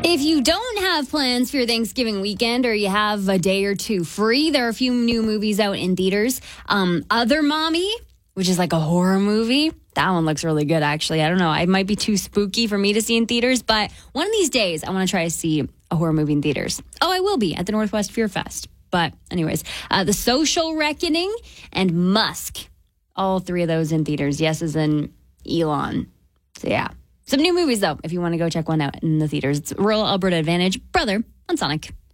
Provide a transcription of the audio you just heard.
If you don't have plans for your Thanksgiving weekend or you have a day or two free, there are a few new movies out in theaters. Other Mommy, which is like a horror movie. That one looks really good, actually. I don't know. It might be too spooky for me to see in theaters, but one of these days, I want to try to see a horror movie in theaters. Oh, I will be at the Northwest Fear Fest. But anyways, The Social Reckoning and Musk. All three of those in theaters. Yes, as in Elon. So yeah. Some new movies, though, if you want to go check one out in the theaters. It's Rural Alberta Advantage, Brother on Sonic.